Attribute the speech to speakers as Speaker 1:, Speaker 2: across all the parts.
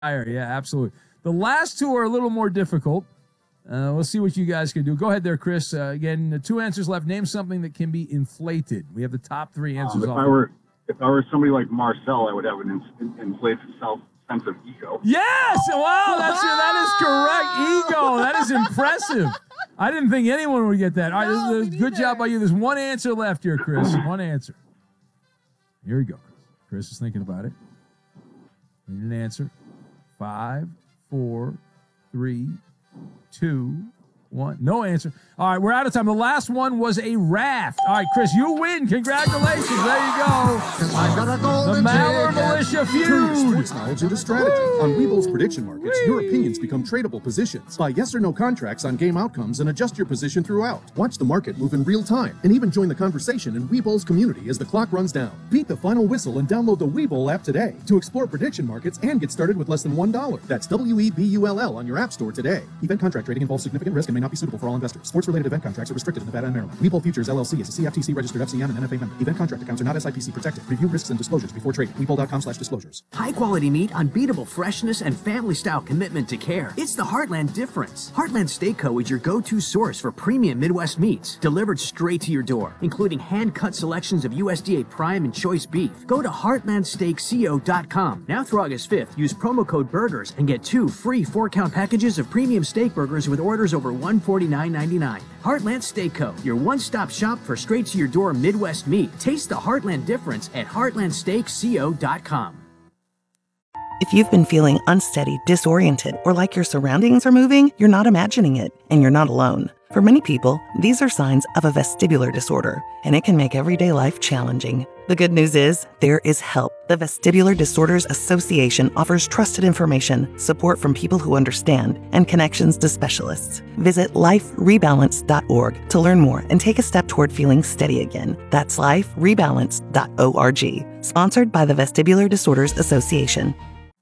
Speaker 1: Yeah, absolutely. The last two are a little more difficult. We'll see what you guys can do. Go ahead there, Chris. Again, 2 answers left. Name something that can be inflated. We have the top 3 answers.
Speaker 2: If I were somebody like Marcel, I would have an inflated sense of ego.
Speaker 1: Yes! Wow, that is correct. Ego. That is impressive. I didn't think anyone would get that. All right, good job by you. There's 1 answer left here, Chris. 1 answer. Here we go. Chris is thinking about it. We need an answer. 5, 4, 3, 2, 1. No answer. All right, we're out of time. The last one was a raft. All right, Chris, you win. Congratulations. There you go. The Maller Militia feud.
Speaker 3: Turn your sports knowledge into strategy. On Weeble's prediction markets, your opinions become tradable positions. Buy yes or no contracts on game outcomes and adjust your position throughout. Watch the market move in real time and even join the conversation in Weeble's community as the clock runs down. Beat the final whistle and download the Weeble app today to explore prediction markets and get started with less than $1. That's WEBULL on your app store today. Event contract trading involves significant risk and may not be suitable for all investors. Sports-related event contracts are restricted in Nevada and Maryland. Webull Futures LLC is a CFTC-registered FCM and NFA member. Event contract accounts are not SIPC protected. Review risks and disclosures before trading. Webull.com/disclosures.
Speaker 4: High-quality meat, unbeatable freshness, and family-style commitment to care. It's the Heartland difference. Heartland Steak Co. is your go-to source for premium Midwest meats, delivered straight to your door, including hand-cut selections of USDA prime and choice beef. Go to heartlandsteakco.com. Now through August 5th, use promo code BURGERS and get 2 free 4-count packages of premium steak burgers with orders over $149.99. Heartland Steak Co., your one-stop shop for straight-to-your-door Midwest meat. Taste the Heartland difference at heartlandsteakco.com.
Speaker 5: If you've been feeling unsteady, disoriented, or like your surroundings are moving, you're not imagining it, and you're not alone. For many people, these are signs of a vestibular disorder, and it can make everyday life challenging. The good news is, there is help. The Vestibular Disorders Association offers trusted information, support from people who understand, and connections to specialists. Visit liferebalance.org to learn more and take a step toward feeling steady again. That's liferebalance.org. Sponsored by the Vestibular Disorders Association.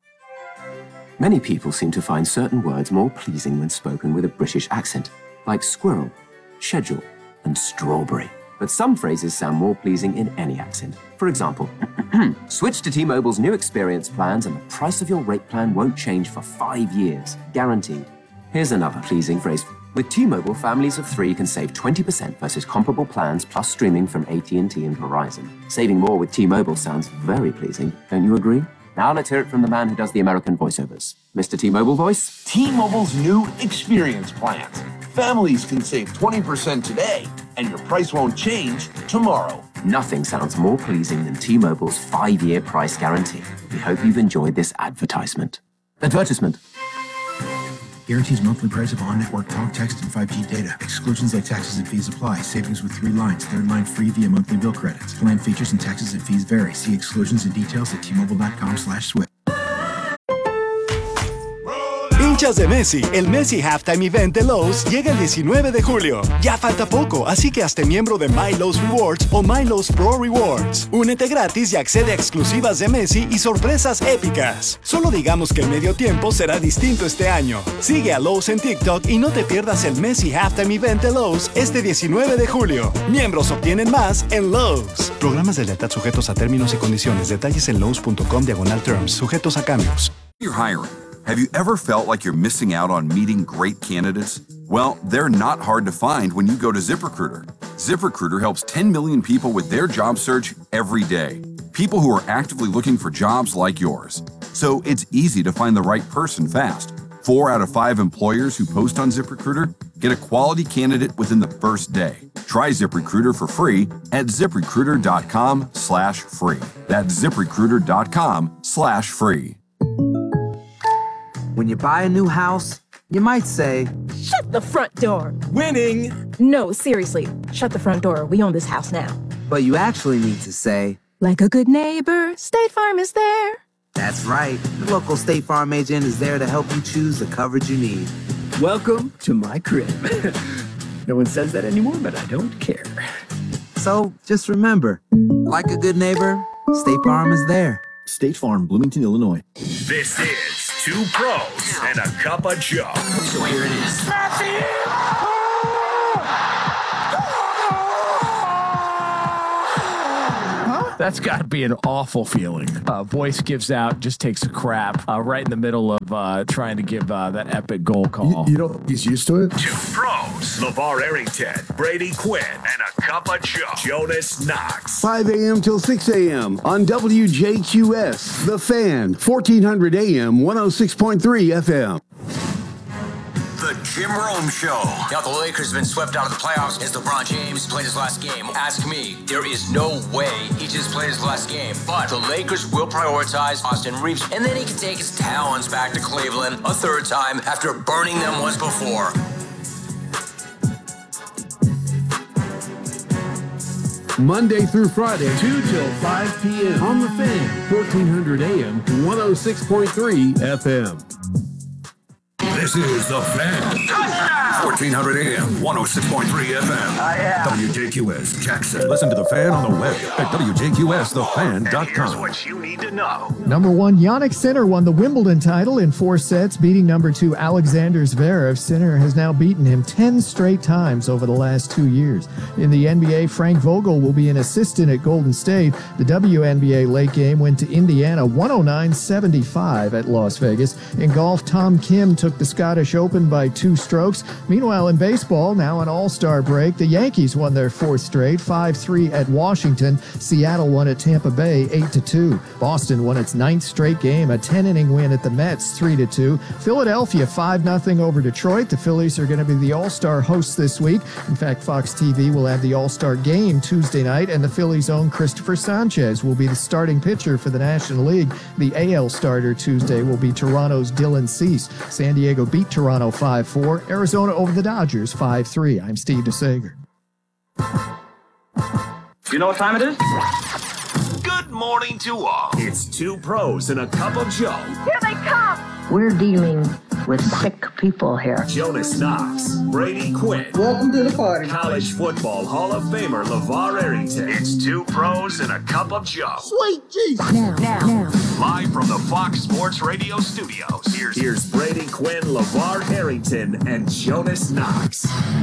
Speaker 6: Many people seem to find certain words more pleasing when spoken with a British accent, like squirrel, schedule, and strawberry. But some phrases sound more pleasing in any accent. For example, switch to T-Mobile's new experience plans and the price of your rate plan won't change for 5 years, guaranteed. Here's another pleasing phrase. With T-Mobile, families of 3 can save 20% versus comparable plans plus streaming from AT&T and Verizon. Saving more with T-Mobile sounds very pleasing, don't you agree? Now let's hear it from the man who does the American voiceovers. Mr. T-Mobile voice?
Speaker 7: T-Mobile's new experience plans. Families can save 20% today, and your price won't change tomorrow.
Speaker 6: Nothing sounds more pleasing than T-Mobile's 5-year price guarantee. We hope you've enjoyed this advertisement. Advertisement.
Speaker 8: Guarantees monthly price of on-network talk, text, and 5G data. Exclusions like taxes and fees apply. Savings with 3 lines. 3rd line free via monthly bill credits. Plan features and taxes and fees vary. See exclusions and details at T-Mobile.com/switch.
Speaker 9: Hinchas de Messi, el Messi Halftime Event de Lowe's llega el 19 de julio. Ya falta poco, así que hazte miembro de My Lowe's Rewards o My Lowe's Pro Rewards. Únete gratis y accede a exclusivas de Messi y sorpresas épicas. Solo digamos que el medio tiempo será distinto este año. Sigue a Lowe's en TikTok y no te pierdas el Messi Halftime Event de Lowe's este 19 de julio. Miembros obtienen más en Lowe's. Programas de lealtad sujetos a términos y condiciones. Detalles en lowes.com/terms. Sujetos a cambios.
Speaker 10: You're hiring. Have you ever felt like you're missing out on meeting great candidates? Well, they're not hard to find when you go to ZipRecruiter. ZipRecruiter helps 10 million people with their job search every day. People who are actively looking for jobs like yours. So it's easy to find the right person fast. 4 out of 5 employers who post on ZipRecruiter get a quality candidate within the first day. Try ZipRecruiter for free at ZipRecruiter.com/free. That's ZipRecruiter.com/free.
Speaker 11: When you buy a new house, you might say,
Speaker 12: "Shut the front door."
Speaker 11: Winning!
Speaker 12: No, seriously, shut the front door. We own this house now.
Speaker 11: But you actually need to say,
Speaker 12: "Like a good neighbor, State Farm is there."
Speaker 11: That's right. The local State Farm agent is there to help you choose the coverage you need.
Speaker 13: Welcome to my crib. No one says that anymore, but I don't care.
Speaker 11: So just remember, like a good neighbor, State Farm is there.
Speaker 3: State Farm, Bloomington, Illinois.
Speaker 14: This is 2 Pros and a Cup of Joe.
Speaker 13: So here it is.
Speaker 15: That's got to be an awful feeling. Voice gives out, just takes a crap right in the middle of trying to give that epic goal call.
Speaker 16: You know, he's used to it.
Speaker 14: Two pros, LeVar Arrington, Brady Quinn, and a cup of Joe, Jonas Knox.
Speaker 17: 5 a.m. till 6 a.m. on WJQS, The Fan, 1400 AM, 106.3 FM.
Speaker 18: The Jim Rome Show. Now, the Lakers have been swept out of the playoffs as LeBron James played his last game. Ask me, there is no way he just played his last game. But the Lakers will prioritize Austin Reeves, and then he can take his talents back to Cleveland a third time after burning them once before.
Speaker 17: Monday through Friday, 2 till 5 p.m. on The Fan, 1400 AM, 106.3 FM.
Speaker 14: This is The Fan. 1400 AM, 106.3 FM. WJQS, Jackson.
Speaker 19: Listen to The Fan on the web at WJQSTheFan.com.
Speaker 14: Here's what you need to know.
Speaker 20: Number 1, Jannik Sinner won the Wimbledon title in 4 sets, beating number 2 Alexander Zverev. Sinner has now beaten him 10 straight times over the last 2 years. In the NBA, Frank Vogel will be an assistant at Golden State. The WNBA late game went to Indiana 109-75 at Las Vegas. In golf, Tom Kim took the Scottish Open by 2 strokes. Meanwhile, in baseball, now an all-star break, the Yankees won their 4th straight, 5-3 at Washington. Seattle won at Tampa Bay, 8-2. Boston won its 9th straight game, a 10-inning win at the Mets, 3-2. Philadelphia, 5-0 over Detroit. The Phillies are going to be the all-star hosts this week. In fact, Fox TV will have the all-star game Tuesday night, and the Phillies' own Christopher Sanchez will be the starting pitcher for the National League. The AL starter Tuesday will be Toronto's Dylan Cease. San Diego beat Toronto 5-4. Arizona over the Dodgers 5-3. I'm Steve DeSager.
Speaker 14: Do you know what time it is? Good morning to all. It's two pros and a cup of Joe.
Speaker 21: Here they come. We're dealing with sick people here.
Speaker 14: Jonas Knox, Brady Quinn.
Speaker 21: Welcome to the party.
Speaker 14: College football Hall of Famer LeVar Arrington. It's two pros and a cup of Joe.
Speaker 21: Sweet Jesus. Now.
Speaker 14: Live from the Fox Sports Radio studios. Here's Brady Quinn, LeVar Arrington, and Jonas Knox.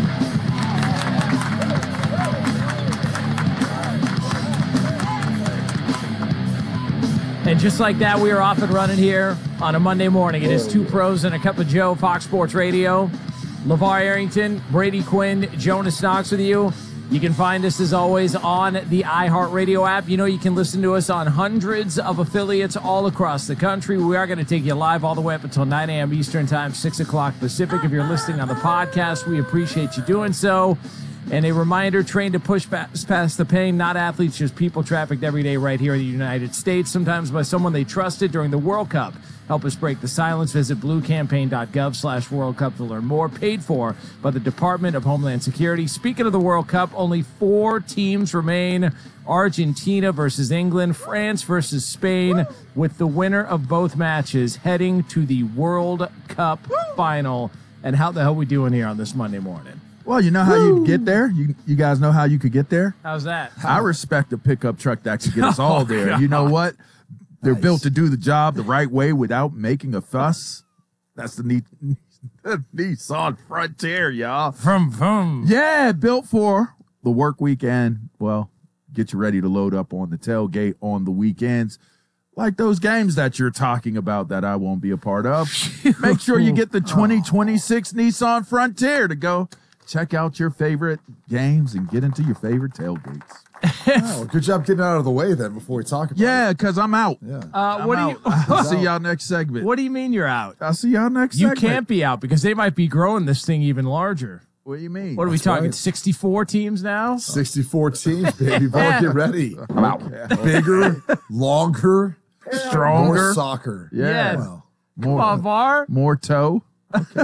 Speaker 15: And just like that, we are off and running here on a Monday morning. It is two pros and a cup of Joe, Fox Sports Radio. LeVar Arrington, Brady Quinn, Jonas Knox with you. You can find us, as always, on the iHeartRadio app. You know you can listen to us on hundreds of affiliates all across the country. We are going to take you live all the way up until 9 a.m. Eastern Time, 6 o'clock Pacific. If you're listening on the podcast, we appreciate you doing so. And a reminder, trained to push past the pain, not athletes, just people trafficked every day right here in the United States, sometimes by someone they trusted during the World Cup. Help us break the silence. Visit bluecampaign.gov/World Cup to learn more. Paid for by the Department of Homeland Security. Speaking of the World Cup, only 4 teams remain. Argentina versus England, France versus Spain, with the winner of both matches heading to the World Cup final. And how the hell are we doing here on this Monday morning?
Speaker 22: Well, you know how you get there? You guys know how you could get there?
Speaker 15: How's that?
Speaker 22: I respect a pickup truck that can get us all there.
Speaker 15: God.
Speaker 22: You know what? They're built to do the job the right way without making a fuss. That's the Nissan Frontier, y'all. Yeah, built for the work weekend. Well, get you ready to load up on the tailgate on the weekends. Like those games that you're talking about that I won't be a part of. Make sure you get the 2026 Nissan Frontier to go check out your favorite games and get into your favorite tailgates.
Speaker 16: Oh, good job getting out of the way then before we talk about it.
Speaker 22: Yeah, because I'm out.
Speaker 16: Yeah.
Speaker 22: I'll see y'all next segment.
Speaker 15: What do you mean you're out?
Speaker 22: I'll see y'all next
Speaker 15: You
Speaker 22: segment.
Speaker 15: can't be out because they might be growing this thing even larger.
Speaker 22: What do you mean?
Speaker 15: What are we
Speaker 16: That's
Speaker 15: talking,
Speaker 16: right.
Speaker 15: 64 teams now?
Speaker 16: 64 teams, baby. Ball, get ready.
Speaker 22: I'm out.
Speaker 16: Bigger, longer,
Speaker 22: Stronger.
Speaker 16: more soccer.
Speaker 22: Yeah.
Speaker 16: Well,
Speaker 22: More,
Speaker 15: Come on, VAR.
Speaker 22: more toe. Okay.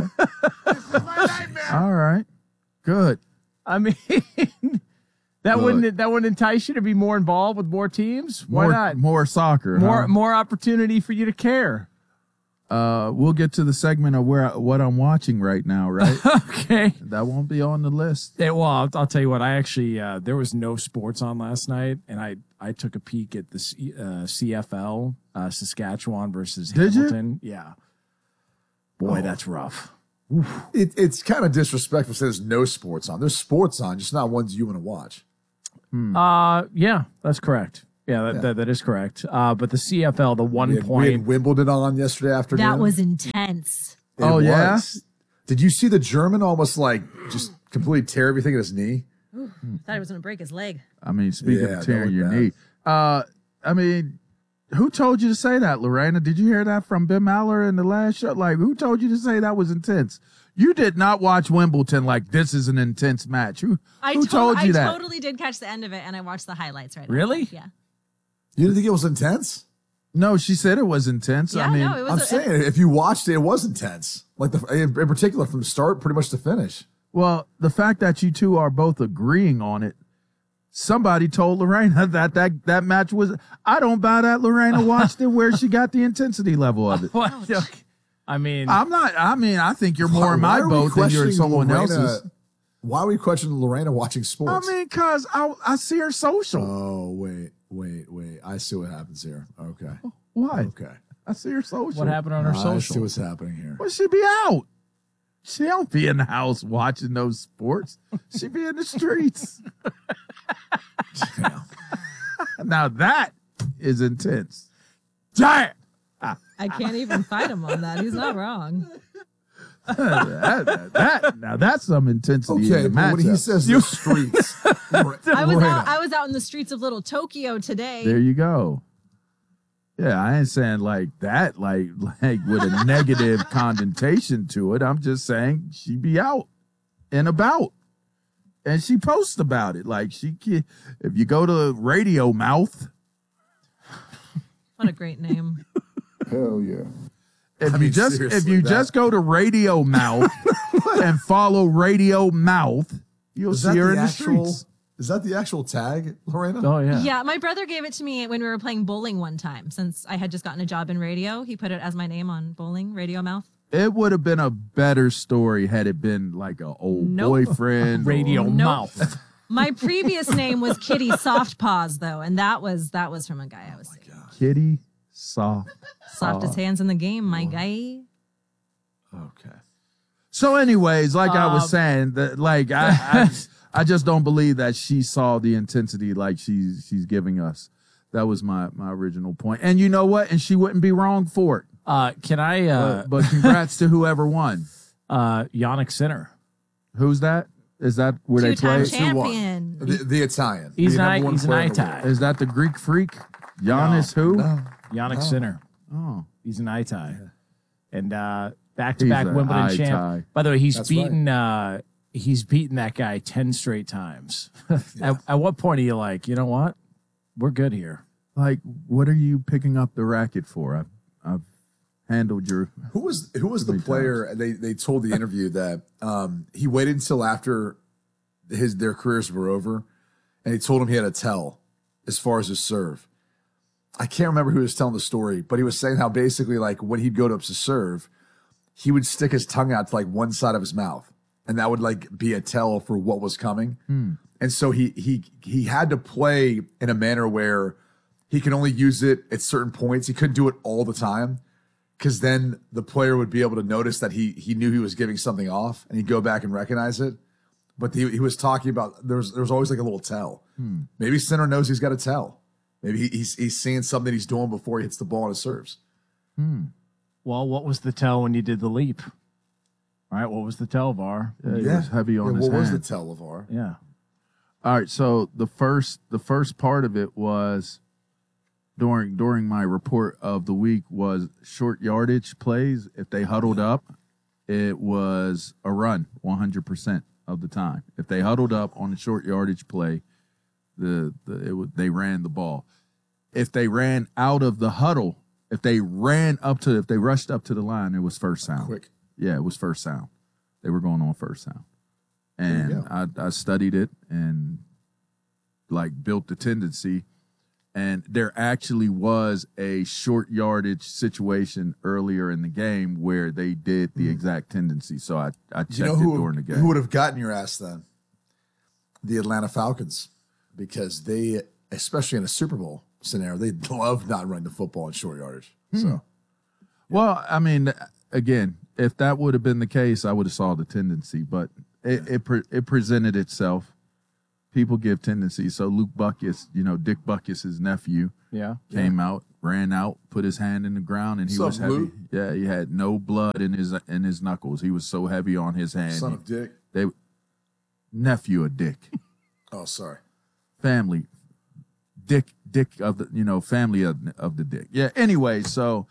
Speaker 22: All right. Good.
Speaker 15: I mean, that wouldn't entice you to be more involved with more teams? Why not?
Speaker 22: More soccer. huh?
Speaker 15: More opportunity for you to care.
Speaker 22: We'll get to the segment of what I'm watching right now, right?
Speaker 15: Okay.
Speaker 22: That won't be on the list.
Speaker 15: Yeah, well, I'll tell you what. I actually there was no sports on last night, and I took a peek at the CFL, Saskatchewan versus
Speaker 22: Did you?
Speaker 15: Hamilton. Yeah. Boy, that's rough.
Speaker 16: it's kind of disrespectful to say there's no sports on. There's sports on, just not ones you want to watch.
Speaker 15: Yeah, that's correct. Yeah, that is correct. But the CFL, the 1
Speaker 16: We
Speaker 15: point.
Speaker 16: had Wimbledon on yesterday afternoon.
Speaker 1: That was intense.
Speaker 16: It was. Did you see the German almost like just completely tear everything at his knee?
Speaker 1: Ooh, thought he was going to break his leg.
Speaker 22: I mean, speaking
Speaker 16: Yeah,
Speaker 22: of tearing
Speaker 16: that
Speaker 22: your
Speaker 16: looked
Speaker 22: knee, I mean, who told you to say that, Lorena? Did you hear that from Ben Maller in the last show? Like, who told you to say that was intense? You did not watch Wimbledon like this is an intense match. Who told you that?
Speaker 1: I totally did catch the end of it, and I watched the highlights right now.
Speaker 15: Really?
Speaker 1: Yeah.
Speaker 16: You didn't think it was intense?
Speaker 22: No, she said it was intense.
Speaker 1: Yeah,
Speaker 22: I mean,
Speaker 1: no, it was
Speaker 16: I'm saying if you watched it, it was intense. Like in particular from the start, pretty much to finish.
Speaker 22: well, the fact that you two are both agreeing on it, somebody told Lorena that match was. I don't buy that Lorena watched it where she got the intensity level of it.
Speaker 15: What? I mean,
Speaker 22: I'm not. I mean, I think you're more in my boat than you're in someone else's.
Speaker 16: Why are we questioning Lorena watching sports?
Speaker 22: I mean, because I see her social.
Speaker 16: Oh, wait. I see what happens here. Okay.
Speaker 22: Why?
Speaker 16: Okay.
Speaker 22: I see her social.
Speaker 15: what happened on her
Speaker 16: I see
Speaker 15: social?
Speaker 16: what's happening here.
Speaker 22: Well, she be out. She don't be in the house watching those sports. She be in the streets. Now that is intense. Giant.
Speaker 1: I can't even fight him on that. He's not wrong.
Speaker 22: Now that's some intensity.
Speaker 16: Okay,
Speaker 22: in the
Speaker 16: but when he
Speaker 22: matchup.
Speaker 16: says the streets,
Speaker 1: I was out in the streets of Little Tokyo today.
Speaker 22: There you go. Yeah, I ain't saying like that, like with a negative connotation to it. I'm just saying she be out and about, and she posts about it. Like if you go to Radio Mouth,
Speaker 1: What a great name.
Speaker 16: Hell yeah.
Speaker 22: if you just go to Radio Mouth and follow Radio Mouth, you'll see her in the streets.
Speaker 16: Is that the actual tag, Lorena?
Speaker 15: Oh, yeah.
Speaker 1: Yeah, my brother gave it to me when we were playing bowling one time. Since I had just gotten a job in radio, he put it as my name on bowling, Radio Mouth.
Speaker 22: It would have been a better story had it been like an old boyfriend.
Speaker 15: Radio Mouth.
Speaker 1: My previous name was Kitty Soft Paws, though, and that was from a guy I was seeing.
Speaker 22: Kitty Soft.
Speaker 1: Softest hands in the game, my guy.
Speaker 16: Okay.
Speaker 22: So, anyways, like I was saying, that like I just don't believe that she saw the intensity like she's giving us. That was my original point. And you know what? And she wouldn't be wrong for it.
Speaker 15: Can I?
Speaker 22: But congrats to whoever won.
Speaker 15: Yannick Sinner.
Speaker 22: Who's that? Is that where they play?
Speaker 1: Two-time champion.
Speaker 16: The Italian.
Speaker 15: He's
Speaker 16: the
Speaker 15: an
Speaker 16: number one player in the
Speaker 15: Itai.
Speaker 16: world.
Speaker 22: Is that the Greek freak? Giannis who?
Speaker 16: No.
Speaker 15: Yannick Sinner.
Speaker 22: Oh.
Speaker 15: He's an Itai. And back-to-back
Speaker 22: He's a
Speaker 15: Wimbledon
Speaker 22: Itai.
Speaker 15: champ. By the way, he's
Speaker 16: That's
Speaker 15: beaten he's beaten that guy 10 straight times. At what point are you like, you know what? We're good here.
Speaker 22: Like, what are you picking up the racket for? I've handled your.
Speaker 16: Who was the player? They told the interview that he waited until after their careers were over, and he told him he had a tell as far as his serve. I can't remember who was telling the story, but he was saying how basically like when he'd go to serve, he would stick his tongue out to like one side of his mouth, and that would like be a tell for what was coming. And so he had to play in a manner where he could only use it at certain points. He couldn't do it all the time, because then the player would be able to notice that he knew he was giving something off, and he'd go back and recognize it. But he was talking about there was always like a little tell. Maybe Sinner knows he's got a tell. Maybe he's seeing something he's doing before he hits the ball and it serves.
Speaker 15: Well, what was the tell when you did the leap? All right, what was the tell, VAR?
Speaker 22: He was heavy on his
Speaker 16: What was the
Speaker 22: hand.
Speaker 16: tell, LeVar?
Speaker 15: Yeah.
Speaker 22: All right, so the first part of it was during my report of the week was short yardage plays. If they huddled up, it was a run 100% of the time. If they huddled up on a short yardage play, they ran the ball. If they ran out of the huddle, if they rushed up to the line, it was first down.
Speaker 16: Quick.
Speaker 22: Yeah, it was first down. They were going on first down. And I studied it and like built the tendency. And there actually was a short yardage situation earlier in the game where they did the exact tendency. So I checked it during the game.
Speaker 16: Who would have gotten your ass then? The Atlanta Falcons, because they, especially in a Super Bowl scenario, they love not running the football in short yardage. So,
Speaker 22: well, I mean, again, if that would have been the case, I would have saw the tendency, but it presented itself. people give tendencies. So Luke Buckus, Dick Buckus' nephew, came out, ran out, put his hand in the ground, and he was heavy.
Speaker 16: Luke?
Speaker 22: Yeah, he had no blood in his knuckles. He was so heavy on his hand.
Speaker 16: Son of Dick.
Speaker 22: Nephew of Dick.
Speaker 16: Oh, sorry.
Speaker 22: Family. Dick of the family of the Dick. Yeah. Anyway, so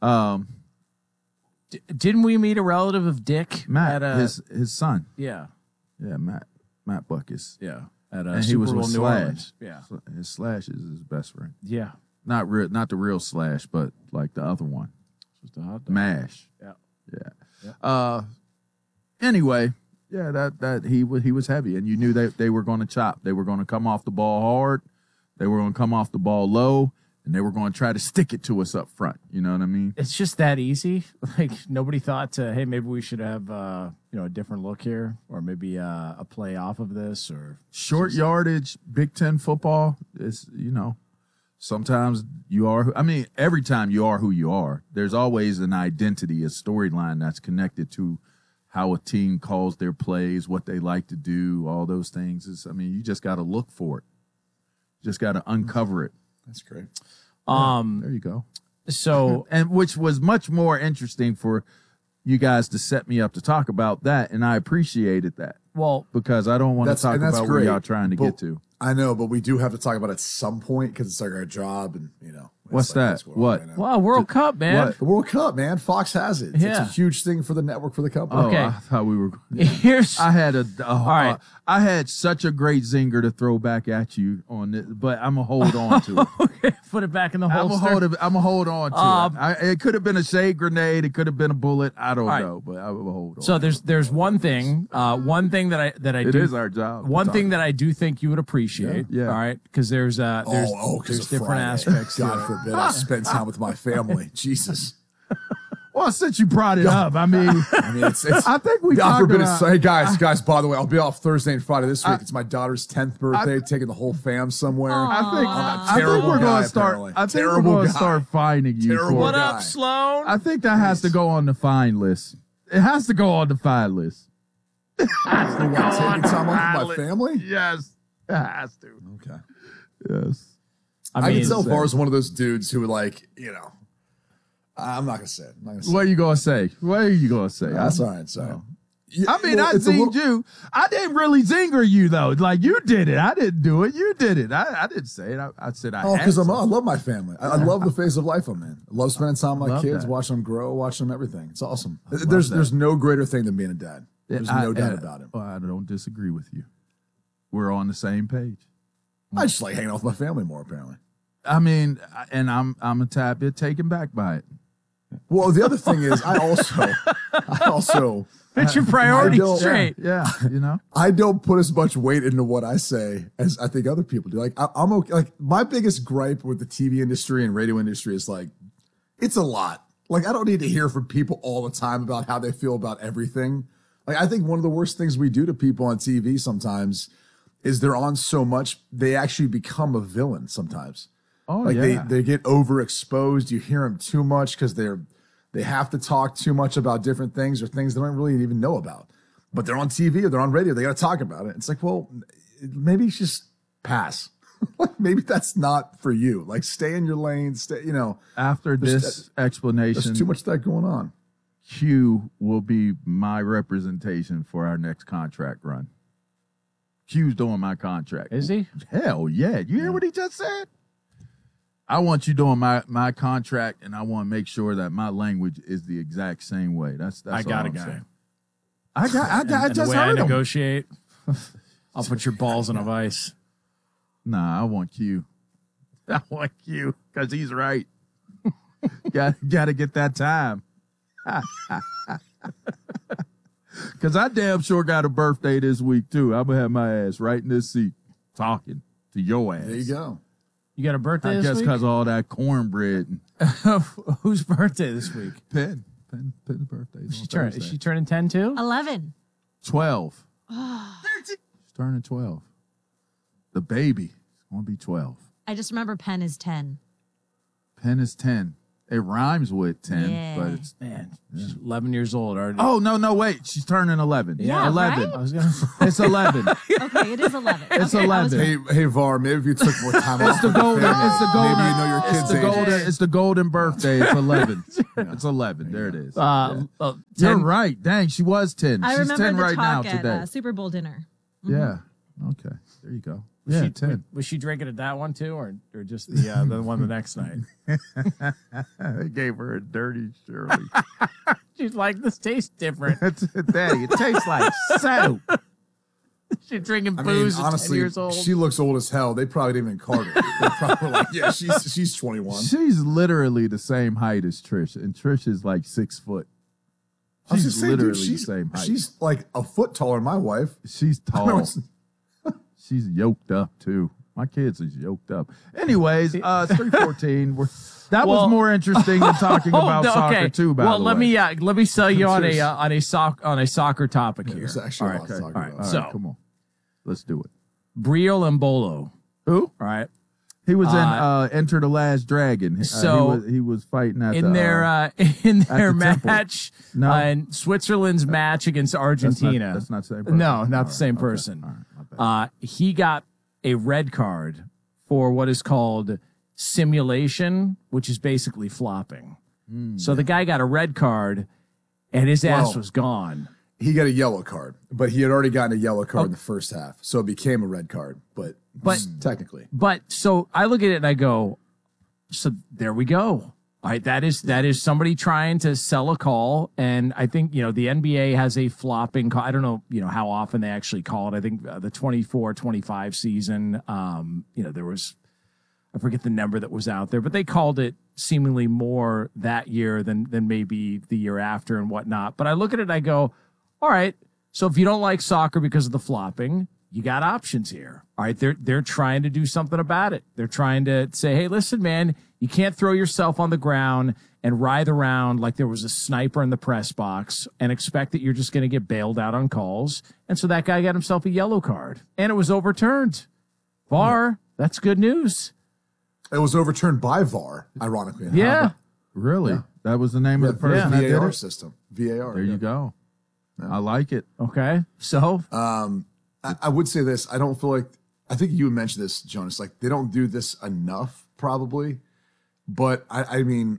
Speaker 15: didn't we meet a relative of Dick?
Speaker 22: Matt, his son.
Speaker 15: Yeah.
Speaker 22: Yeah, Matt Buckus.
Speaker 15: Yeah. At
Speaker 22: and
Speaker 15: Super
Speaker 22: he was
Speaker 15: Bowl
Speaker 22: with
Speaker 15: New
Speaker 22: Slash.
Speaker 15: Orleans. Yeah.
Speaker 22: His Slash is his best friend.
Speaker 15: Yeah.
Speaker 22: Not the real Slash, but like the other one.
Speaker 15: Just a hot dog.
Speaker 22: MASH.
Speaker 15: Yeah.
Speaker 22: Yeah. Anyway, yeah, that he was heavy, and you knew that they were going to chop. They were going to come off the ball hard. They were going to come off the ball low, and they were going to try to stick it to us up front. You know what I mean?
Speaker 15: It's just that easy. Like nobody thought hey, maybe we should have a different look here, or maybe a play off of this, or
Speaker 22: short yardage. Big Ten football is sometimes you are. Every time you are who you are. There's always an identity, a storyline that's connected to how a team calls their plays, what they like to do, all those things. You just got to look for it. You just got to uncover it.
Speaker 16: That's great.
Speaker 22: There you go.
Speaker 15: So,
Speaker 22: and which was much more interesting for you guys to set me up to talk about that, and I appreciated that.
Speaker 15: Well,
Speaker 22: because I don't want to talk about where y'all trying to get to.
Speaker 16: I know, but we do have to talk about it at some point because it's like our job, and
Speaker 22: What's that? What?
Speaker 15: Wow, World Cup, man.
Speaker 16: What? The World Cup, man. Fox has it. It's a huge thing for the network, for the company.
Speaker 22: Okay. I thought we were. I had such a great zinger to throw back at you on this, but I'm gonna hold on to it.
Speaker 15: Okay, put it back in the holster.
Speaker 22: I'm gonna hold on to it. It could have been a shade grenade. It could have been a bullet. I don't know, but I will hold on.
Speaker 15: So there's one thing that I
Speaker 22: it
Speaker 15: do.
Speaker 22: It is our job.
Speaker 15: One thing that I do think you would appreciate.
Speaker 22: Yeah.
Speaker 15: All right, because there's different aspects.
Speaker 16: God forbid I spend time with my family. Jesus.
Speaker 22: Well, since you brought it up, I think we
Speaker 16: God
Speaker 22: talked
Speaker 16: forbid
Speaker 22: about.
Speaker 16: Hey guys, by the way, I'll be off Thursday and Friday this week. It's my daughter's 10th birthday, taking the whole fam somewhere.
Speaker 22: I think we're going to start finding you.
Speaker 16: Terrible
Speaker 15: What
Speaker 16: guy.
Speaker 15: up, Sloan?
Speaker 22: I think that has to go on the fine list. It has to go on the fine list.
Speaker 16: Taking time off with my family?
Speaker 22: Yes, it has to.
Speaker 16: Okay.
Speaker 22: Yes.
Speaker 16: I can tell Barr's one of those dudes who I'm not gonna say it.
Speaker 22: What are you gonna say? What are you gonna say?
Speaker 16: That's all right. So,
Speaker 22: I zinged you. I didn't really zinger you though. Like you did it. I didn't do it. You did it. I didn't say it. I said I.
Speaker 16: Oh, because I love my family. I love the phase of life I'm in. I love spending time with my kids, watching them grow, watching them everything. It's awesome. There's no greater thing than being a dad. There's no doubt about it.
Speaker 22: Well, I don't disagree with you. We're on the same page.
Speaker 16: I just like hanging out with my family more, apparently.
Speaker 22: And I'm a tad bit taken back by it.
Speaker 16: Well, the other thing is, I also
Speaker 15: put your priorities straight.
Speaker 22: Yeah,
Speaker 16: I don't put as much weight into what I say as I think other people do. Like I'm okay. Like my biggest gripe with the TV industry and radio industry is it's a lot. Like I don't need to hear from people all the time about how they feel about everything. Like I think one of the worst things we do to people on TV sometimes is they're on so much they actually become a villain sometimes.
Speaker 22: Oh,
Speaker 16: like they get overexposed. You hear them too much because they have to talk too much about different things or things they don't really even know about. But they're on TV or they're on radio. They got to talk about it. It's like, well, maybe just pass. Maybe that's not for you. Like stay in your lane.
Speaker 22: After this explanation,
Speaker 16: there's too much of that going on.
Speaker 22: Q will be my representation for our next contract run. Q's doing my contract.
Speaker 15: Is he?
Speaker 22: Hell yeah. You hear what he just said? I want you doing my contract, and I want to make sure that my language is the exact same way. That's
Speaker 15: I got
Speaker 22: all
Speaker 15: a
Speaker 22: I'm
Speaker 15: guy.
Speaker 22: saying. I just
Speaker 15: the way
Speaker 22: heard
Speaker 15: I
Speaker 22: him.
Speaker 15: negotiate, I'll put your balls in a vice.
Speaker 22: Nah, I want Q. I want Q because he's right. Got to get that time. Because I damn sure got a birthday this week, too. I'm going to have my ass right in this seat talking to your ass.
Speaker 16: There you go.
Speaker 15: You got a birthday
Speaker 22: I
Speaker 15: this
Speaker 22: guess
Speaker 15: week?
Speaker 22: because of all that cornbread.
Speaker 15: Whose birthday this week?
Speaker 22: Penn's birthday.
Speaker 15: Is she turning 10 too?
Speaker 1: 11.
Speaker 22: 12. She's turning 12. The baby is going to be 12.
Speaker 1: I just remember Penn is 10.
Speaker 22: Penn is 10. It rhymes with 10,
Speaker 1: Yeah.
Speaker 22: but it's
Speaker 15: she's 11 years old already.
Speaker 22: Oh, no, wait. She's turning 11.
Speaker 1: Yeah,
Speaker 22: 11.
Speaker 1: right?
Speaker 15: I was gonna.
Speaker 22: It's 11.
Speaker 1: Okay, it is 11.
Speaker 22: It's
Speaker 1: Okay, I was
Speaker 22: 11.
Speaker 16: Hey, Var, maybe if you took more time off.
Speaker 22: It's the
Speaker 16: with
Speaker 22: golden.
Speaker 16: family,
Speaker 22: It's the golden.
Speaker 16: Maybe you know your
Speaker 22: It's
Speaker 16: kids'
Speaker 22: the
Speaker 16: age.
Speaker 22: golden. It's the golden birthday. It's 11. It's 11. There it is. You're
Speaker 15: 10
Speaker 22: right. Dang, she was 10.
Speaker 1: I
Speaker 22: She's
Speaker 1: remember
Speaker 22: 10
Speaker 1: the
Speaker 22: right now
Speaker 1: talk at
Speaker 22: today.
Speaker 1: Super Bowl dinner.
Speaker 22: Yeah. Okay. There you go. Yeah, 10.
Speaker 15: Was she drinking at that one too, or just the one the next night?
Speaker 22: They gave her a dirty Shirley.
Speaker 15: She's like, this tastes different.
Speaker 22: Dang, it tastes like soap.
Speaker 15: She's drinking
Speaker 16: I mean,
Speaker 15: booze at
Speaker 16: honestly,
Speaker 15: 10 years old.
Speaker 16: she looks old as hell. They probably didn't even card her. They probably were like, yeah, she's 21.
Speaker 22: She's literally the same height as Trish, and Trish is like 6 foot.
Speaker 16: I was
Speaker 22: She's
Speaker 16: just saying,
Speaker 22: literally
Speaker 16: dude,
Speaker 22: the same height.
Speaker 16: She's like a foot taller than my wife.
Speaker 22: She's tall. She's yoked up too. My kids is yoked up. Anyways, it's 3:14. That was more interesting than talking about soccer too. By the way.
Speaker 15: Let me sell you on a soccer topic here.
Speaker 16: It's actually
Speaker 15: All
Speaker 16: a lot to talk
Speaker 22: All right,
Speaker 16: about.
Speaker 15: So
Speaker 22: come on, let's do it.
Speaker 15: Brio Embolo.
Speaker 22: Who?
Speaker 15: All right.
Speaker 22: He was in Enter the Last Dragon.
Speaker 15: So
Speaker 22: he was fighting at
Speaker 15: in their
Speaker 22: the
Speaker 15: match,
Speaker 22: No.
Speaker 15: in Switzerland's match against Argentina.
Speaker 22: That's not the same person.
Speaker 15: No, not the same person.
Speaker 22: All right, my bad.
Speaker 15: He got a red card for what is called simulation, which is basically flopping. So the guy got a red card, and his ass was gone.
Speaker 16: He got a yellow card, but he had already gotten a yellow card in the first half, so it became a red card. But technically,
Speaker 15: so I look at it and I go, so there we go. All right, that is somebody trying to sell a call, and I think the NBA has a flopping call. I don't know how often they actually call it. I think the 24-25 season, there was, I forget the number that was out there, but they called it seemingly more that year than maybe the year after and whatnot. But I look at it and I go, all right, so if you don't like soccer because of the flopping, you got options here. All right, they're trying to do something about it. They're trying to say, hey, listen, man, you can't throw yourself on the ground and writhe around like there was a sniper in the press box and expect that you're just going to get bailed out on calls. And so that guy got himself a yellow card, and it was overturned. VAR, that's good news.
Speaker 16: it was overturned by VAR, ironically enough.
Speaker 15: Yeah.
Speaker 22: Really?
Speaker 16: Yeah.
Speaker 22: That was the name of the person that did
Speaker 16: VAR
Speaker 22: it?
Speaker 16: system. VAR.
Speaker 22: There you go. I like it.
Speaker 15: Okay. So
Speaker 16: I would say this. I don't feel like, I think you mentioned this, Jonas, like they don't do this enough probably. But I mean,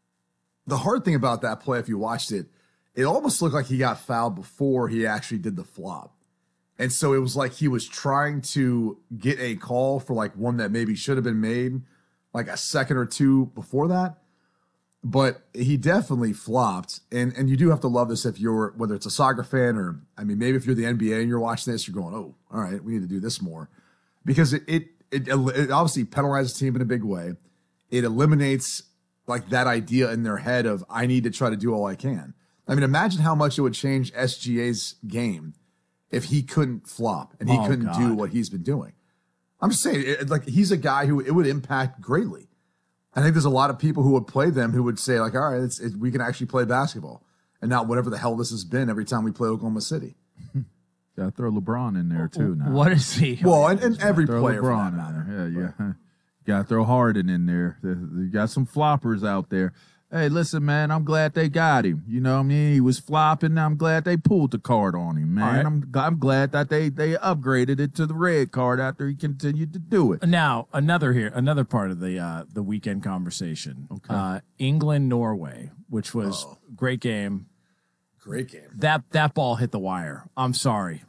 Speaker 16: the hard thing about that play, if you watched it, it almost looked like he got fouled before he actually did the flop. And so it was like he was trying to get a call for like one that maybe should have been made like a second or two before that. But he definitely flopped. And you do have to love this if you're, whether it's a soccer fan or, I mean, maybe if you're the NBA and you're watching this, you're going, oh, all right, we need to do this more. Because it obviously penalizes the team in a big way. It eliminates like that idea in their head of, I need to try to do all I can. I mean, imagine how much it would change SGA's game if he couldn't flop and he couldn't do what he's been doing. I'm just saying, like, he's a guy who it would impact greatly. I think there's a lot of people who would play them who would say, like, all right, we can actually play basketball and not whatever the hell this has been every time we play Oklahoma City.
Speaker 22: Got to throw LeBron in there, too, now.
Speaker 15: What is he?
Speaker 16: Well, and every
Speaker 22: Throw
Speaker 16: player for
Speaker 22: LeBron
Speaker 16: that matter.
Speaker 22: in there. Yeah. Got to throw Harden in there. You got some floppers out there. Hey, listen, man, I'm glad they got him. You know what I mean? He was flopping. I'm glad they pulled the card on him, man.
Speaker 15: Right.
Speaker 22: I'm glad that they upgraded it to the red card after he continued to do it.
Speaker 15: Now, another part of the weekend conversation.
Speaker 22: Okay.
Speaker 15: England-Norway, which was great game.
Speaker 16: Great game.
Speaker 15: That ball hit the wire. I'm sorry.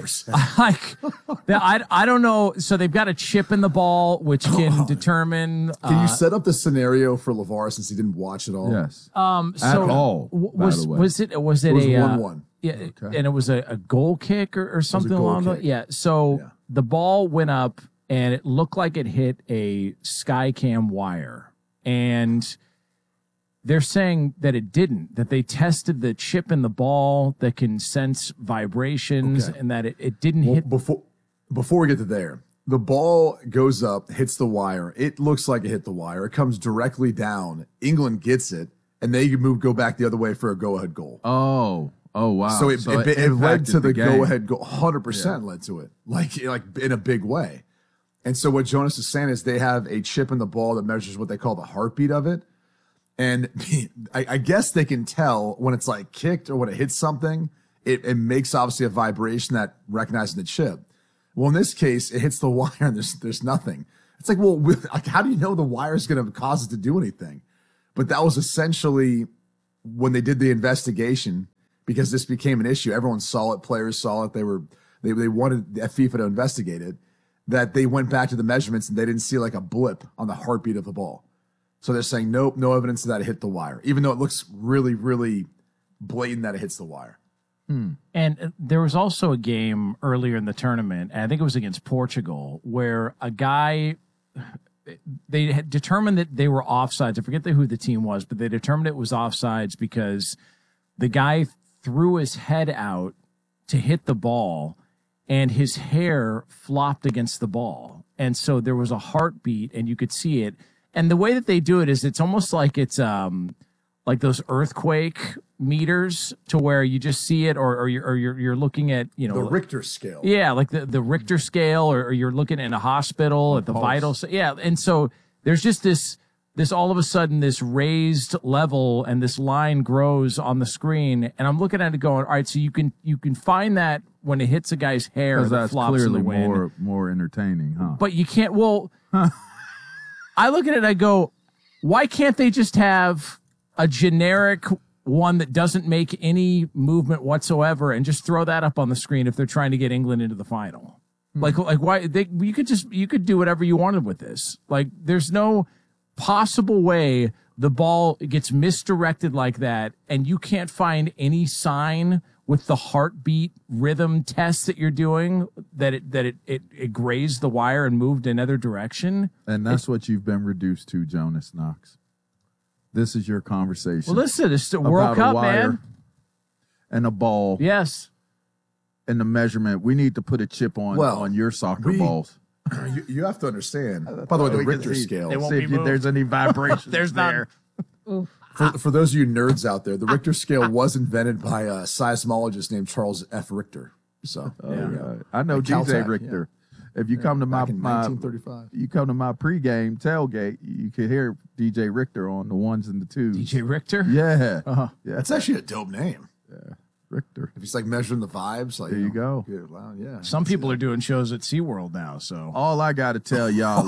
Speaker 16: 100%.
Speaker 15: I don't know. So they've got a chip in the ball, which can determine.
Speaker 16: Can you set up the scenario for LeVar since he didn't watch it all?
Speaker 22: Yes.
Speaker 15: So
Speaker 22: At all, by the way.
Speaker 15: was it
Speaker 16: It was
Speaker 15: a
Speaker 16: 1-1.
Speaker 15: Yeah,
Speaker 22: Okay.
Speaker 15: and it was a goal kick or something
Speaker 16: goal
Speaker 15: along
Speaker 16: kick.
Speaker 15: the yeah. So the ball went up and it looked like it hit a Skycam wire, and they're saying that it didn't, that they tested the chip in the ball that can sense vibrations and that it didn't hit.
Speaker 16: Before we get to there, the ball goes up, hits the wire. It looks like it hit the wire. It comes directly down. England gets it, and they go back the other way for a go-ahead goal.
Speaker 22: Oh, wow.
Speaker 16: So it led
Speaker 22: impacted
Speaker 16: to the
Speaker 22: game.
Speaker 16: go-ahead goal. 100% led to it, like in a big way. And so what Jonas is saying is they have a chip in the ball that measures what they call the heartbeat of it. And I guess they can tell when it's like kicked or when it hits something, it makes obviously a vibration that recognizes the chip. Well, in this case, it hits the wire and there's nothing. It's like, well, how do you know the wire is going to cause it to do anything? But that was essentially when they did the investigation, because this became an issue. Everyone saw it. Players saw it. They wanted FIFA to investigate it, that they went back to the measurements and they didn't see like a blip on the heartbeat of the ball. So they're saying, nope, no evidence that it hit the wire, even though it looks really, really blatant that it hits the wire.
Speaker 15: And there was also a game earlier in the tournament, and I think it was against Portugal, where a guy, they had determined that they were offsides. I forget who the team was, but they determined it was offsides because the guy threw his head out to hit the ball, and his hair flopped against the ball. And so there was a heartbeat, and you could see it. And the way that they do it is it's almost like it's like those earthquake meters, to where you just see it, or you're looking at, you know,
Speaker 16: the Richter scale.
Speaker 15: Yeah, like the Richter scale, or you're looking in a hospital at the vitals. Yeah, and so there's just this all of a sudden this raised level, and this line grows on the screen, and I'm looking at it going, all right, so you can find that when it hits a guy's hair, that
Speaker 22: that's
Speaker 15: flops
Speaker 22: clearly
Speaker 15: in the wind.
Speaker 22: more entertaining, huh?
Speaker 15: But you can't. Well, I look at it and I go, why can't they just have a generic one that doesn't make any movement whatsoever and just throw that up on the screen if they're trying to get England into the final? Like why you could do whatever you wanted with this. Like, there's no possible way the ball gets misdirected like that, and you can't find any sign with the heartbeat rhythm test that you're doing that it grazed the wire and moved another direction.
Speaker 22: And that's what you've been reduced to, Jonas Knox. This is your conversation.
Speaker 15: Well, listen, it's the World Cup, man.
Speaker 22: And a ball.
Speaker 15: Yes.
Speaker 22: And the measurement. We need to put a chip on your soccer balls.
Speaker 16: You have to understand. By the way, the Richter scale.
Speaker 22: See if there's any vibration.
Speaker 15: There's
Speaker 22: there.
Speaker 16: For those of you nerds out there, the Richter scale was invented by a seismologist named Charles F. Richter. So
Speaker 22: I know
Speaker 16: At
Speaker 22: DJ
Speaker 16: Caltech,
Speaker 22: Richter. If you come to
Speaker 16: back in 1935.
Speaker 22: you come to my pregame tailgate, you could hear DJ Richter on the ones and the twos.
Speaker 15: DJ Richter?
Speaker 22: Yeah.
Speaker 15: Uh-huh.
Speaker 22: Yeah.
Speaker 16: That's actually a dope name.
Speaker 22: Yeah. Richter.
Speaker 16: If he's like measuring the vibes, like
Speaker 22: there you go.
Speaker 16: Good, wow, yeah.
Speaker 15: Some people are doing shows at SeaWorld now, so
Speaker 22: all I gotta tell y'all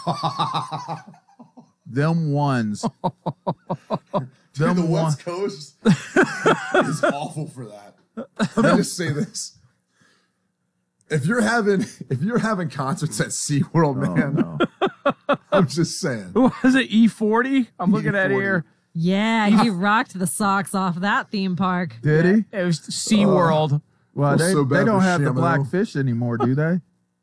Speaker 22: is them ones.
Speaker 16: Dude, the West Coast is awful for that. Let me just say this. If you're having concerts at SeaWorld, man,
Speaker 22: no.
Speaker 16: I'm just saying.
Speaker 15: Who was it? E40? I'm looking at here.
Speaker 1: Yeah, he rocked the socks off that theme park.
Speaker 22: Did he?
Speaker 15: It was SeaWorld.
Speaker 22: Well, they don't have the
Speaker 16: Chamonix.
Speaker 22: black fish anymore, do they?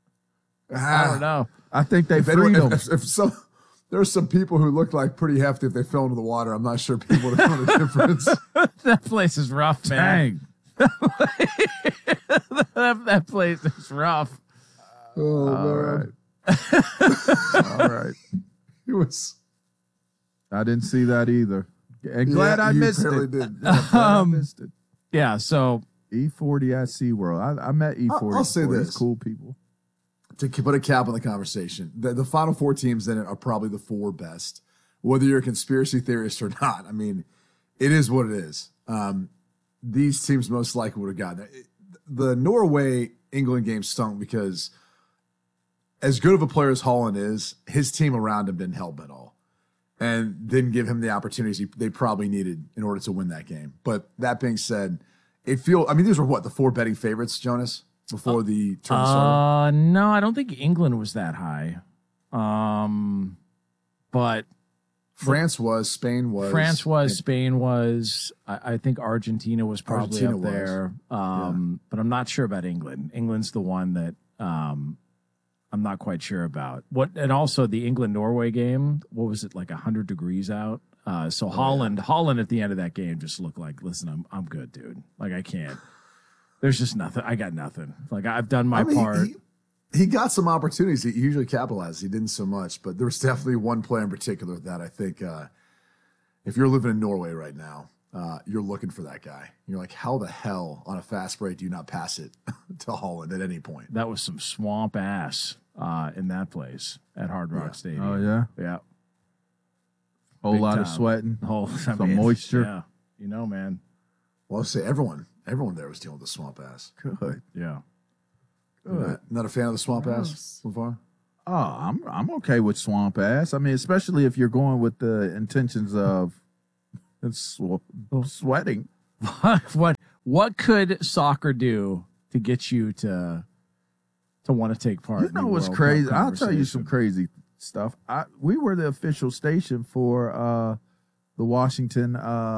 Speaker 15: I don't know.
Speaker 22: I think they freed them.
Speaker 16: There's some people who look like pretty hefty if they fell into the water. I'm not sure people would know the difference.
Speaker 15: That place is rough, man.
Speaker 22: Dang.
Speaker 15: that place is rough.
Speaker 16: Oh,
Speaker 22: All right. All right.
Speaker 16: It was.
Speaker 22: I didn't see that either. And glad I missed it.
Speaker 16: Did.
Speaker 22: I missed it.
Speaker 15: Yeah, so
Speaker 22: E40 at SeaWorld. I met E40.
Speaker 16: I'll say
Speaker 22: before.
Speaker 16: this.
Speaker 22: He's cool people.
Speaker 16: To put a cap on the conversation, the final four teams in it are probably the four best, whether you're a conspiracy theorist or not. I mean, it is what it is. These teams most likely would have gotten it. The Norway-England game stunk because as good of a player as Haaland is, his team around him didn't help at all and didn't give him the opportunities they probably needed in order to win that game. But that being said, these were what, the four betting favorites, Jonas? Before the tournament started?
Speaker 15: No, I don't think England was that high. But
Speaker 16: France was, Spain was.
Speaker 15: Spain was. I think Argentina was probably up there. But I'm not sure about England. England's the one that I'm not quite sure about. And also the England-Norway game, what was it, like 100 degrees out? Holland at the end of that game just looked like, listen, I'm good, dude. Like, I can't. There's just nothing. I got nothing. Like, I've done my part.
Speaker 16: He got some opportunities. He usually capitalized. He didn't so much, but there was definitely one player in particular that I think if you're living in Norway right now, you're looking for that guy. You're like, how the hell on a fast break do you not pass it to Holland at any point?
Speaker 15: That was some swamp ass in that place at Hard Rock Stadium.
Speaker 22: Oh, yeah?
Speaker 15: Yeah.
Speaker 22: Whole lot of sweating. Some moisture.
Speaker 15: Yeah. You know, man.
Speaker 16: Well, I'll say everyone there was dealing with the swamp ass.
Speaker 22: Good.
Speaker 15: Yeah.
Speaker 22: Good.
Speaker 16: Not a fan of the swamp ass, LeVar?
Speaker 22: Oh, I'm okay with swamp ass. I mean, especially if you're going with the intentions of sweating.
Speaker 15: What could soccer do to get you to want to take part?
Speaker 22: You know what's crazy? I'll tell you some crazy stuff. We were the official station for the Washington.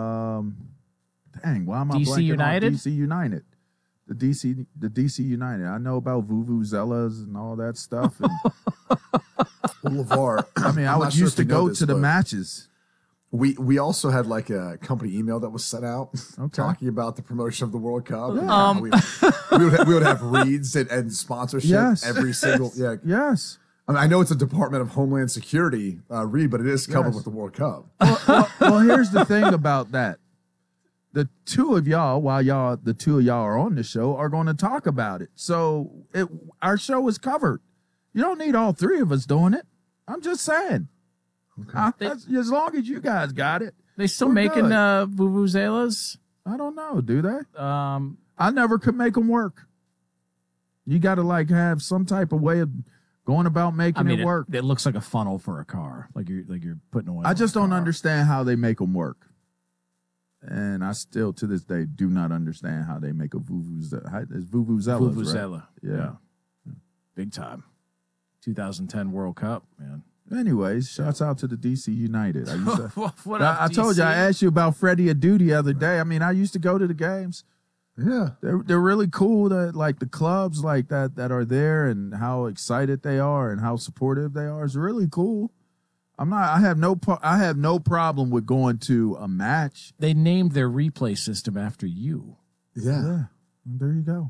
Speaker 22: Why am I
Speaker 15: DC
Speaker 22: blanking
Speaker 15: United?
Speaker 22: On DC United. The DC United. I know about vuvuzelas and all that stuff. And,
Speaker 16: LeVar.
Speaker 22: I mean, I used to go to the matches.
Speaker 16: We also had like a company email that was sent out talking about the promotion of the World Cup.
Speaker 22: Yeah.
Speaker 16: We would have reads and sponsorship every single. Yeah.
Speaker 22: Yes.
Speaker 16: I mean, I know it's a Department of Homeland Security read, but it is covered with the World Cup.
Speaker 22: Well, here's the thing about that. The two of y'all are on the show, are going to talk about it. So our show is covered. You don't need all three of us doing it. I'm just saying. Okay. As long as you guys got it.
Speaker 15: They still making vuvuzelas?
Speaker 22: I don't know. Do they? I never could make them work. You got to have some type of way of going about making it work.
Speaker 15: It looks like a funnel for a car, like you're putting away.
Speaker 22: I just don't understand how they make them work. And I still, to this day, do not understand how they make a vuvuzela. It's vuvuzelas,
Speaker 15: Vuvuzela.
Speaker 22: Right?
Speaker 15: Yeah. Big time. 2010 World Cup, man.
Speaker 22: Anyways, shouts out to the DC United.
Speaker 15: What up,
Speaker 22: I told you, I asked you about Freddie Adu the other day. I mean, I used to go to the games.
Speaker 16: Yeah.
Speaker 22: They're really cool, that the clubs like that are there, and how excited they are and how supportive they are. It's really cool. I have no problem with going to a match.
Speaker 15: They named their replay system after you.
Speaker 16: Yeah.
Speaker 22: There you go.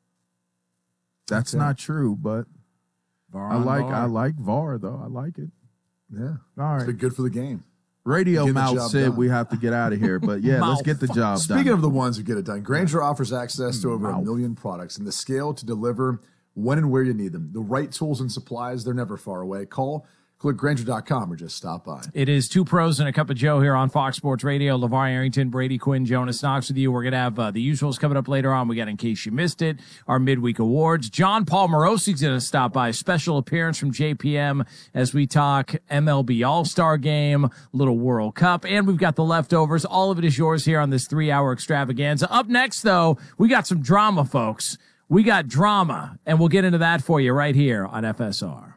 Speaker 22: That's not true, but I like VAR though. I like it.
Speaker 16: Yeah.
Speaker 22: All right.
Speaker 16: It's been good for the game.
Speaker 22: Radio Mouth said we have to get out of here, but yeah, let's get the job done.
Speaker 16: Speaking of the ones who get it done, Grainger offers access to over 1 million products and the scale to deliver when and where you need them. The right tools and supplies, they're never far away. Click Grainger.com or just stop by.
Speaker 15: It is Two Pros and a Cup of Joe here on Fox Sports Radio. LeVar Arrington, Brady Quinn, Jonas Knox with you. We're going to have the usuals coming up later on. We got In Case You Missed It, our midweek awards. John Paul Morosi's going to stop by. Special appearance from JPM as we talk MLB All-Star Game, little World Cup, and we've got the leftovers. All of it is yours here on this 3-hour extravaganza. Up next, though, we got some drama, folks. We got drama, and we'll get into that for you right here on FSR.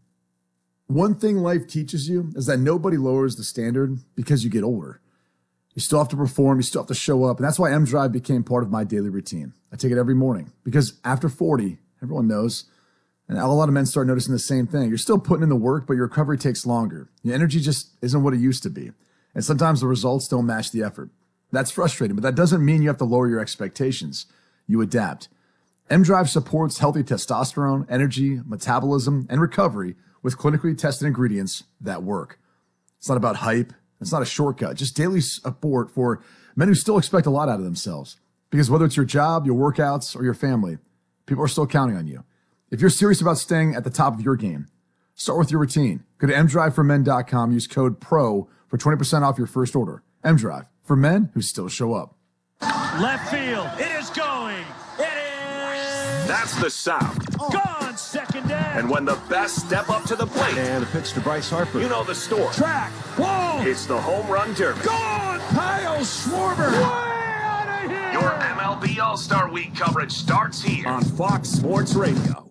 Speaker 16: One thing life teaches you is that nobody lowers the standard because you get older. You still have to perform, you still have to show up, and that's why M-Drive became part of my daily routine. I take it every morning because after 40, everyone knows, and a lot of men start noticing the same thing. You're still putting in the work, but your recovery takes longer. Your energy just isn't what it used to be, and sometimes the results don't match the effort. That's frustrating, but that doesn't mean you have to lower your expectations. You adapt. M-Drive supports healthy testosterone, energy, metabolism, and recovery with clinically tested ingredients that work. It's not about hype. It's not a shortcut. Just daily support for men who still expect a lot out of themselves. Because whether it's your job, your workouts, or your family, people are still counting on you. If you're serious about staying at the top of your game, start with your routine. Go to mdriveformen.com. Use code PRO for 20% off your first order. M-Drive, for men who still show up.
Speaker 14: Left field. It is going. It is. That's the sound. Gone, second down. And when the best step up to the plate.
Speaker 19: And a pitch to Bryce Harper.
Speaker 14: You know the story.
Speaker 19: Track. Whoa.
Speaker 14: It's the home run derby.
Speaker 19: Gone. Kyle Schwarber.
Speaker 14: Way out of here. Your MLB All-Star Week coverage starts here on Fox Sports Radio.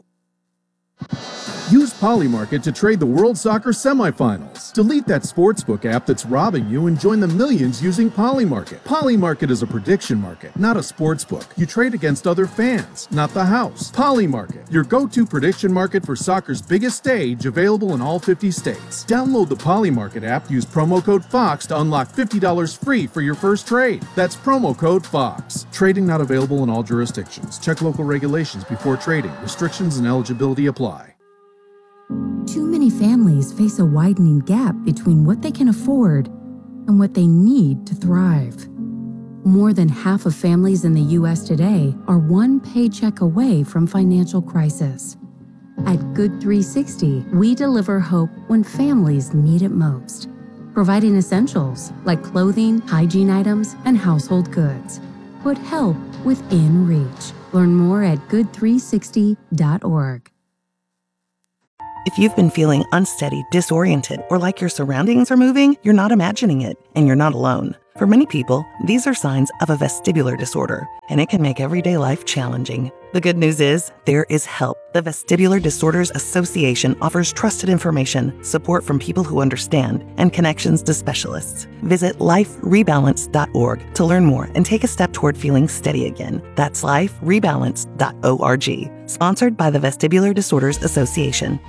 Speaker 3: Use Polymarket to trade the World Soccer semifinals. Delete that sportsbook app that's robbing you and join the millions using Polymarket. Polymarket is a prediction market, not a sportsbook. You trade against other fans, not the house. Polymarket, your go-to prediction market for soccer's biggest stage, available in all 50 states. Download the Polymarket app, use promo code FOX to unlock $50 free for your first trade. That's promo code FOX. Trading not available in all jurisdictions. Check local regulations before trading. Restrictions and eligibility apply.
Speaker 2: Too many families face a widening gap between what they can afford and what they need to thrive. More than half of families in the U.S. today are one paycheck away from financial crisis. At Good 360, we deliver hope when families need it most. providing essentials like clothing, hygiene items, and household goods. Put help within reach. Learn more at good360.org.
Speaker 4: If you've been feeling unsteady, disoriented, or like your surroundings are moving, you're not imagining it, and you're not alone. For many people, these are signs of a vestibular disorder, and it can make everyday life challenging. The good news is, there is help. The Vestibular Disorders Association offers trusted information, support from people who understand, and connections to specialists. Visit liferebalance.org to learn more and take a step toward feeling steady again. That's liferebalance.org. Sponsored by the Vestibular Disorders Association.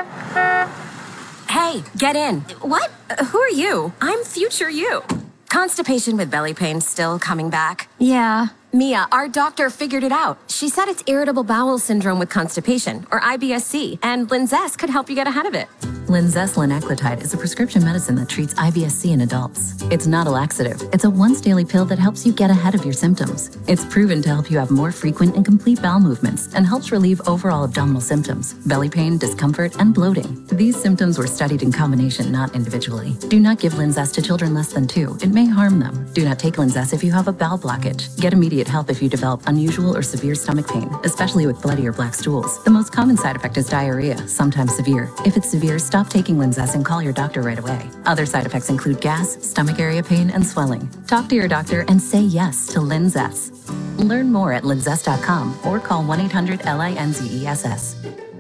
Speaker 5: Hey, get in. What? Who are you? I'm future you. Constipation with belly pain still coming back? Yeah. Mia, our doctor figured it out. She said it's irritable bowel syndrome with constipation, or IBS-C, and Linzess could help you get ahead of it.
Speaker 23: Linzess linaclotide is a prescription medicine that treats IBS-C in adults. It's not a laxative. It's a once-daily pill that helps you get ahead of your symptoms. It's proven to help you have more frequent and complete bowel movements and helps relieve overall abdominal symptoms, belly pain, discomfort, and bloating. These symptoms were studied in combination, not individually. Do not give Linzess to children less than 2. It may harm them. Do not take Linzess if you have a bowel blockage. Get immediate help if you develop unusual or severe stomach pain, especially with bloody or black stools. The most common side effect is diarrhea, sometimes severe. If it's severe, stop taking Linzess and call your doctor right away. Other side effects include gas, stomach area pain, and swelling. Talk to your doctor and say yes to Linzess. Learn more at linzess.com or call 1-800-LINZESS.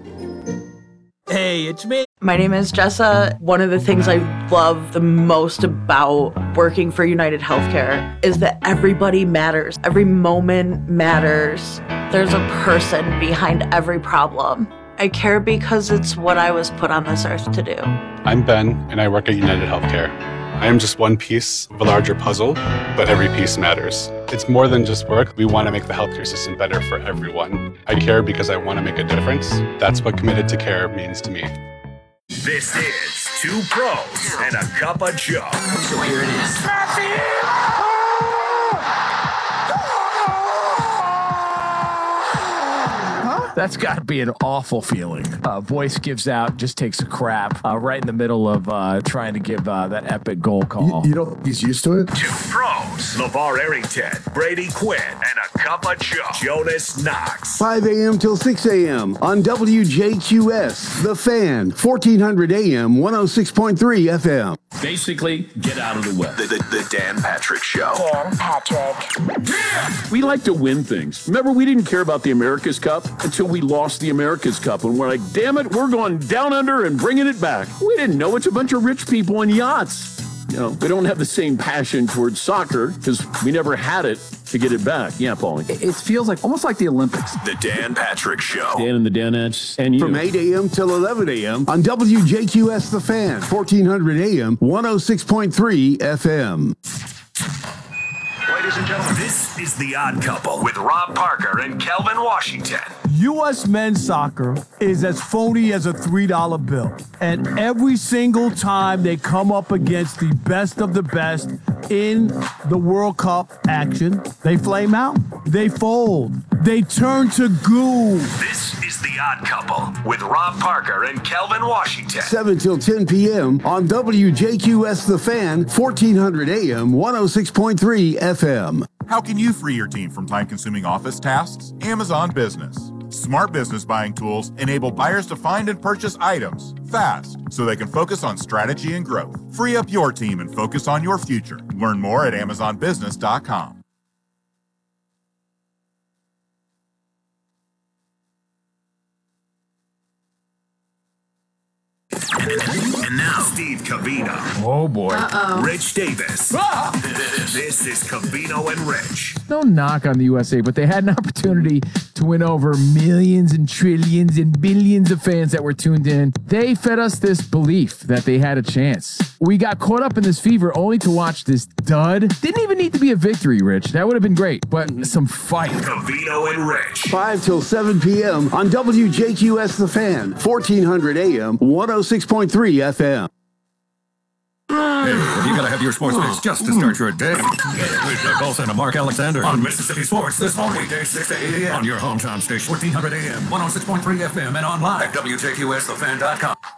Speaker 24: Hey, it's me. My name is Jessa. One of the things I love the most about working for United Healthcare is that everybody matters. Every moment matters. There's a person behind every problem. I care because it's what I was put on this earth to do.
Speaker 25: I'm Ben, and I work at United Healthcare. I am just one piece of a larger puzzle, but every piece matters. It's more than just work. We want to make the healthcare system better for everyone. I care because I want to make a difference. That's what committed to care means to me.
Speaker 14: This is Two Pros and a Cup of Joe.
Speaker 18: So here it is.
Speaker 15: That's got to be an awful feeling. Voice gives out, just takes a crap right in the middle of trying to give that epic goal call.
Speaker 16: You don't think he's used to it?
Speaker 14: Two Pros, LeVar Arrington, Brady Quinn, and a Cup of Joe, Jonas Knox.
Speaker 26: 5 a.m. till 6 a.m. on WJQS, The Fan, 1400 a.m., 106.3 FM.
Speaker 14: Basically, get out of the way. The Dan Patrick Show.
Speaker 12: Dan Patrick.
Speaker 14: We like to win things. Remember, we didn't care about the America's Cup until we lost the America's Cup. And we're like, damn it, we're going down under and bringing it back. We didn't know it's a bunch of rich people in yachts. You know, we don't have the same passion towards soccer because we never had it to get it back. Yeah, Paulie.
Speaker 27: It feels like almost like the Olympics.
Speaker 14: The Dan Patrick Show. Dan and the Danettes and you.
Speaker 26: From 8 a.m. till 11 a.m. on WJQS The Fan, 1400 a.m., 106.3 FM.
Speaker 14: Ladies and gentlemen, this is The Odd Couple with Rob Parker and Kelvin Washington.
Speaker 28: U.S. men's soccer is as phony as a $3 bill. And every single time they come up against the best of the best in the World Cup action, they flame out. They fold. They turn to goo.
Speaker 14: This is The Odd Couple with Rob Parker and Kelvin Washington.
Speaker 26: 7 till 10 p.m. on WJQS The Fan, 1400 a.m., 106.3 FM.
Speaker 29: How can you free your team from time-consuming office tasks? Amazon Business. Smart business buying tools enable buyers to find and purchase items fast so they can focus on strategy and growth. Free up your team and focus on your future. Learn more at AmazonBusiness.com.
Speaker 14: And now, Steve Covino.
Speaker 15: Oh, boy.
Speaker 14: Rich Davis. This is Covino and Rich.
Speaker 15: No knock on the USA, but they had an opportunity to win over millions and trillions and billions of fans that were tuned in. They fed us this belief that they had a chance. We got caught up in this fever only to watch this dud. Didn't even need to be a victory, Rich. That would have been great, but some fight.
Speaker 14: Covino and Rich.
Speaker 26: 5 till 7 p.m. on WJQS The Fan, 1400 a.m., 106.3 FM.
Speaker 30: Hey, have you got to have your sports fix just to start your day? Get it with Doug Olson and Mark Alexander on Mississippi Sports this morning, weekday 6 to 8 a.m. on your hometown station, 1400 a.m., 106.3 FM, and online at WJQSTheFan.com.